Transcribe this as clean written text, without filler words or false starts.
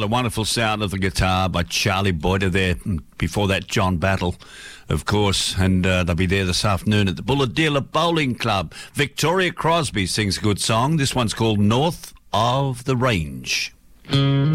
the wonderful sound of the guitar by Charlie Boyder there. Before that, John Battle, of course. And they'll be there this afternoon at the Bulahdelah Bowling Club. Victoria Crosby sings a good song. This one's called North of the Range.